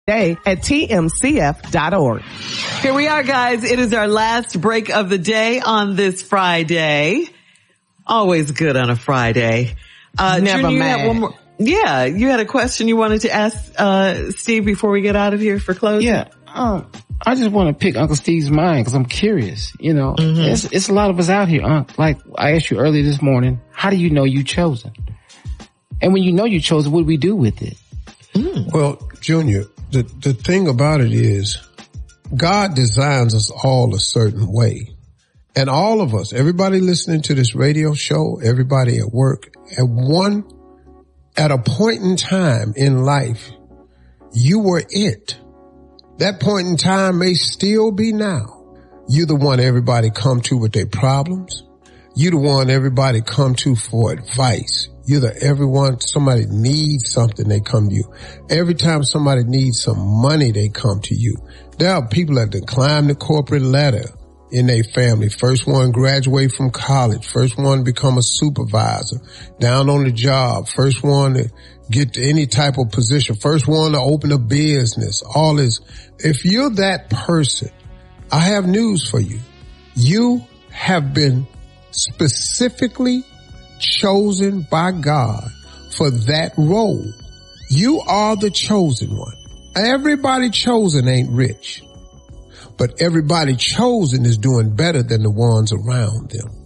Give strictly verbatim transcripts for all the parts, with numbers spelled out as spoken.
Day at T M C F dot org. Here we are, guys. It is our last break of the day on this Friday. Always good on a Friday. Uh, Never Junior, you mad. had one more, yeah, you had a question you wanted to ask uh Steve before we get out of here for closing? Yeah. Um, I just want to pick Uncle Steve's mind because I'm curious. You know, mm-hmm. it's, it's a lot of us out here, Unc. Like I asked you earlier this morning, how do you know you chosen? And when you know you chosen, what do we do with it? Mm. Well, Junior, the, the thing about it is God designs us all a certain way. And all of us, everybody listening to this radio show, everybody at work, at one, at a point in time in life, you were it. That point in time may still be now. You're the one everybody come to with their problems. You're the one everybody come to for advice. You're the everyone, somebody needs something, they come to you. Every time somebody needs some money, they come to you. There are people that climb the corporate ladder in their family. First one graduate from college. First one to become a supervisor. Down on the job. First one to get to any type of position. First one to open a business. All this. If you're that person, I have news for you. You have been specifically chosen by God for that role. You are the chosen one. Everybody chosen ain't rich, but everybody chosen is doing better than the ones around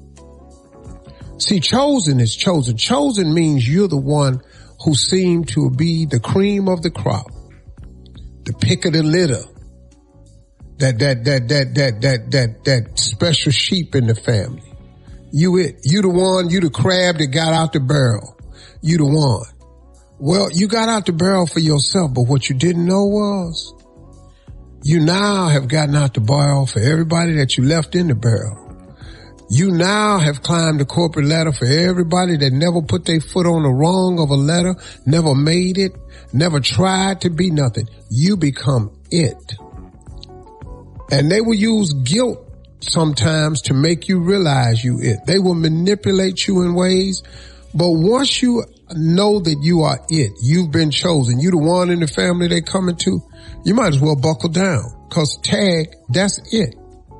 them. See, chosen is chosen. Chosen means you're the one who seem to be the cream of the crop, the pick of the litter, that, that, that, that, that, that, that, that special sheep in the family. You it. You the one, you the crab that got out the barrel. You the one. Well, you got out the barrel for yourself, but what you didn't know was you now have gotten out the barrel for everybody that you left in the barrel. You now have climbed the corporate ladder for everybody that never put their foot on the rung of a ladder, never made it, never tried to be nothing. You become it. And they will use guilt sometimes to make you realize you it. They will manipulate you in ways, but once you know that you are it, you've been chosen, you the one in the family they coming to, you might as well buckle down, cause tag, that's it.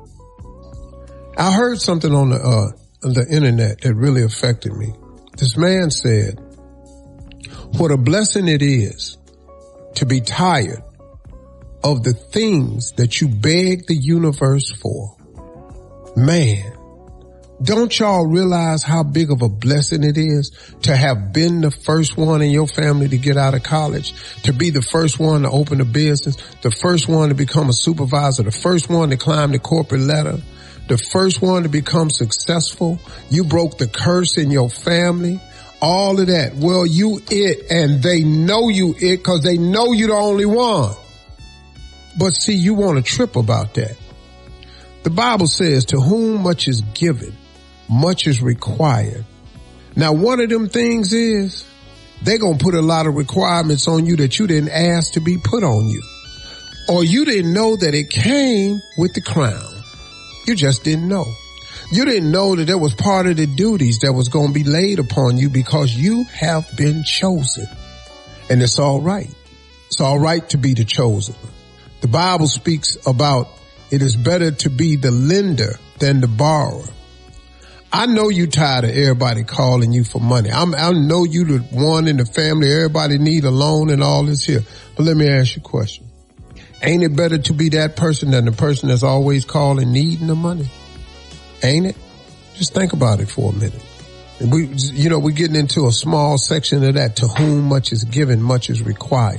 I heard something on the, uh, on the internet that really affected me. This man said, what a blessing it is to be tired of the things that you beg the universe for. Man, don't y'all realize how big of a blessing it is to have been the first one in your family to get out of college, to be the first one to open a business, the first one to become a supervisor, the first one to climb the corporate ladder, the first one to become successful. You broke the curse in your family, all of that. Well, you it, and they know you it because they know you're the only one. But see, you want to trip about that. The Bible says, to whom much is given, much is required. Now, one of them things is they're going to put a lot of requirements on you that you didn't ask to be put on you. Or you didn't know that it came with the crown. You just didn't know. You didn't know that there was part of the duties that was going to be laid upon you because you have been chosen. And it's all right. It's all right to be the chosen. The Bible speaks about it is better to be the lender than the borrower. I know you tired of everybody calling you for money. I'm, I know you the one in the family, everybody need a loan and all this here. But let me ask you a question. Ain't it better to be that person than the person that's always calling needing the money? Ain't it? Just think about it for a minute. And we, you know, we're getting into a small section of that. To whom much is given, much is required.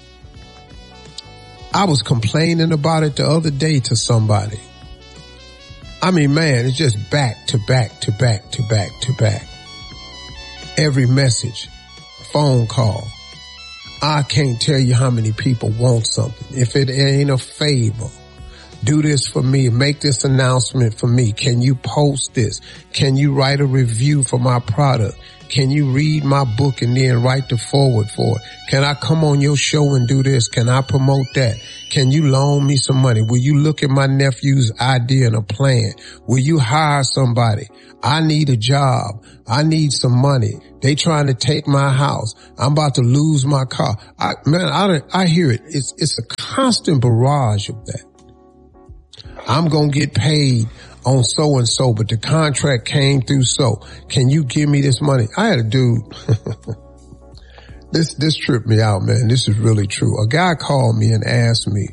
I was complaining about it the other day to somebody. I mean, man, it's just back to back to back to back to back. Every message, phone call. I can't tell you how many people want something. If it ain't a favor, do this for me. Make this announcement for me. Can you post this? Can you write a review for my product? Can you read my book and then write the forward for it? Can I come on your show and do this? Can I promote that? Can you loan me some money? Will you look at my nephew's idea and a plan? Will you hire somebody? I need a job. I need some money. They trying to take my house. I'm about to lose my car. I, man, I, I hear it. It's, it's a constant barrage of that. I'm going to get paid on so and so, but the contract came through so. Can you give me this money? I had a dude. this, this tripped me out, man. This is really true. A guy called me and asked me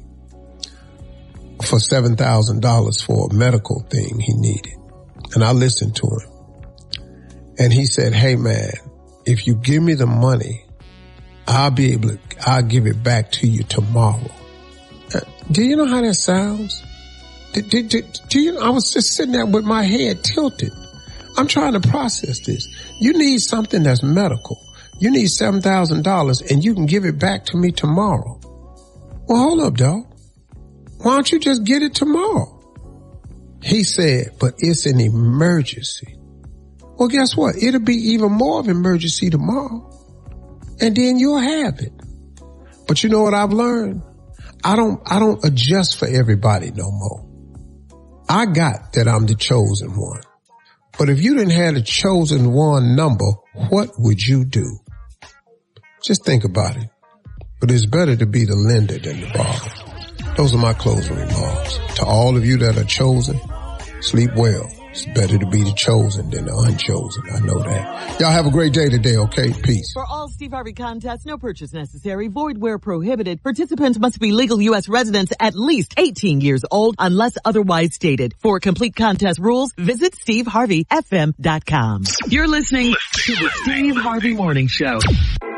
for seven thousand dollars for a medical thing he needed. And I listened to him. And he said, hey man, if you give me the money, I'll be able to, I'll give it back to you tomorrow. Uh, do you know how that sounds? Do, do, do, do you, I was just sitting there with my head tilted. I'm trying to process this. You need something that's medical. You need seven thousand dollars and you can give it back to me tomorrow. Well, hold up, dog. Why don't you just get it tomorrow? He said, but it's an emergency. Well, guess what? It'll be even more of an emergency tomorrow. And then you'll have it. But you know what I've learned? I don't, I don't adjust for everybody no more. I got that I'm the chosen one. But if you didn't have the chosen one number, what would you do? Just think about it. But it's better to be the lender than the borrower. Those are my closing remarks. To all of you that are chosen, sleep well. It's better to be the chosen than the unchosen. I know that. Y'all have a great day today, okay? Peace. For all Steve Harvey contests, no purchase necessary, void where prohibited. Participants must be legal U S residents at least eighteen years old unless otherwise stated. For complete contest rules, visit steve harvey f m dot com. You're listening to the Steve Harvey Morning Show.